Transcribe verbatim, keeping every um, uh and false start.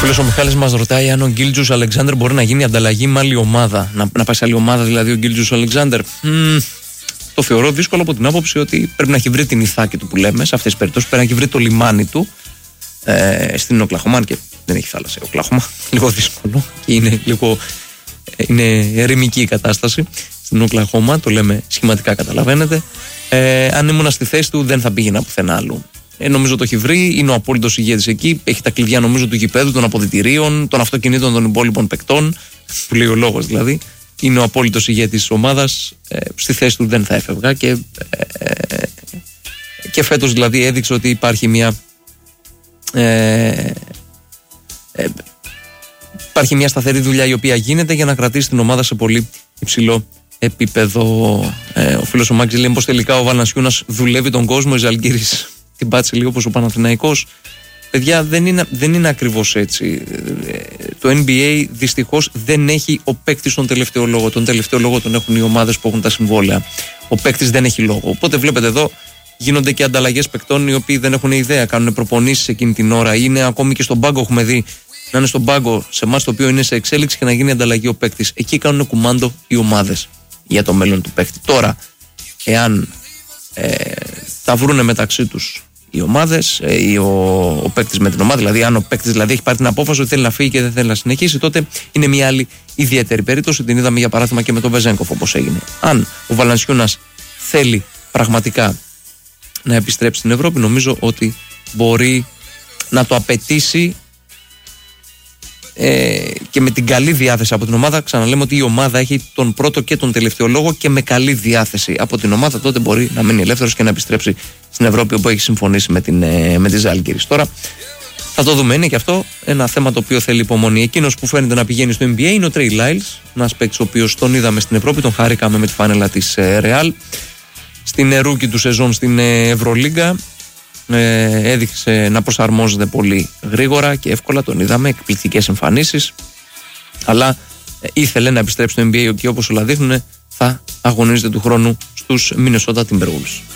φίλος ο Μιχάλης μας ρωτάει αν ο Γκίλτζους Αλεξάνδερ μπορεί να γίνει ανταλλαγή με άλλη ομάδα. Να, να πάει σε άλλη ομάδα δηλαδή ο Γκίλτζους Αλεξάνδερ. Mm, το θεωρώ δύσκολο από την άποψη ότι πρέπει να έχει βρει την ηθάκη του που λέμε σε αυτές τις περιπτώσεις. Πρέπει να έχει βρει το λιμάνι του ε, στην Οκλαχώμα. Και δεν έχει θάλασσα η Οκλαχώμα. Λίγο δύσκολο. Και είναι λίγο. Είναι ερημική η κατάσταση στην Οκλαχώμα. Το λέμε σχηματικά, καταλαβαίνετε. Ε, αν ήμουν στη θέση του, δεν θα πήγαινα πουθενά άλλου. Ε, νομίζω το έχει βρει, είναι ο απόλυτος ηγέτης εκεί. Έχει τα κλειδιά νομίζω του γηπέδου, των αποδυτηρίων, των αυτοκινήτων των υπόλοιπων παικτών. Που λέει ο λόγος δηλαδή. Είναι ο απόλυτος ηγέτης της ομάδας. Ε, στη θέση του δεν θα έφευγα και, ε, και φέτος δηλαδή έδειξε ότι υπάρχει μια. Ε, ε, υπάρχει μια σταθερή δουλειά η οποία γίνεται για να κρατήσει την ομάδα σε πολύ υψηλό επίπεδο. Ε, ο φίλος ο Μάκης λέει πως τελικά ο Βαλανσιούνας δουλεύει τον κόσμο, η Ζαλγκίρις την πάτησε λίγο όπως ο Παναθηναϊκός. Παιδιά, δεν είναι, δεν είναι ακριβώς έτσι. Το N B A δυστυχώς δεν έχει ο παίκτης τον τελευταίο λόγο. Τον τελευταίο λόγο τον έχουν οι ομάδες που έχουν τα συμβόλαια. Ο παίκτης δεν έχει λόγο. Οπότε βλέπετε εδώ γίνονται και ανταλλαγές παικτών οι οποίοι δεν έχουν ιδέα. Κάνουν προπονήσεις εκείνη την ώρα. Είναι ακόμη και στον πάγκο, έχουμε δει να είναι στον πάγκο σε εμάς το οποίο είναι σε εξέλιξη και να γίνει ανταλλαγή ο παίκτης. Εκεί κάνουν κουμάντο οι ομάδες για το μέλλον του παίκτη. Τώρα, εάν ε, θα βρούνε μεταξύ τους οι ομάδες, ε, ο, ο παίκτης με την ομάδα, δηλαδή αν ο παίκτης δηλαδή, έχει πάρει την απόφαση ότι θέλει να φύγει και δεν θέλει να συνεχίσει, τότε είναι μια άλλη ιδιαίτερη περίπτωση. Την είδαμε για παράδειγμα και με τον Βεζένκοφ όπως έγινε. Αν ο Βαλανσιούνας θέλει πραγματικά να επιστρέψει στην Ευρώπη, νομίζω ότι μπορεί να το απαιτήσει ε, και με την καλή διάθεση από την ομάδα. Ξαναλέμε ότι η ομάδα έχει τον πρώτο και τον τελευταίο λόγο και με καλή διάθεση από την ομάδα τότε μπορεί να μείνει ελεύθερος και να επιστρέψει στην Ευρώπη όπου έχει συμφωνήσει με, την, με τη Ζάλγκιρις. Τώρα θα το δούμε, είναι και αυτό ένα θέμα το οποίο θέλει υπομονή. Εκείνος που φαίνεται να πηγαίνει στο N B A είναι ο Τρέι Λάιλς, ένας παίκτης ο οποίος τον είδαμε στην Ευρώπη, τον χάρηκαμε με τη φάνελα της Ρεάλ στην ρούκι του σεζόν στην Ευρωλίγκα. Ε, έδειξε να προσαρμόζεται πολύ γρήγορα και εύκολα, τον είδαμε, εκπληκτικές εμφανίσεις, αλλά ε, ήθελε να επιστρέψει στο N B A και όπως όλα δείχνουν θα αγωνίζεται του χρόνου στους Minnesota Timberwolves.